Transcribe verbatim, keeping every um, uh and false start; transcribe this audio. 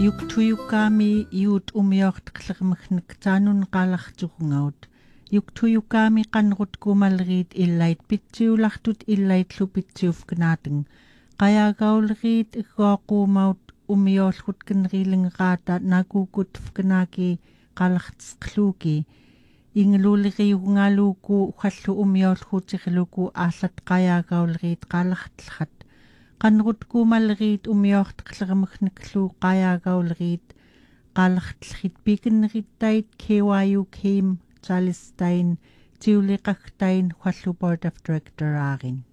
Yuktuyukami iut umiortqlermkhnek taanun qalartuqungaut. Yuktuyukami qanrut kumalriit illait pitsiulartut illaitlu pitsiufknaateng. Qayagaulriit iggoquumaut umiorlutkenriilengaata nakukut fknaaki qalartsqluuki. Ingeluuliriugungaluuku hallu umiorlhutirluku aallat qayagaulriit qalartlhat. Qanrut kumalriit umiortqlermkhnekluu qayagaulriit qalartlhit pikenrittait K Y U Kim Charlestain tiuliqagtain hallu board of director aarin.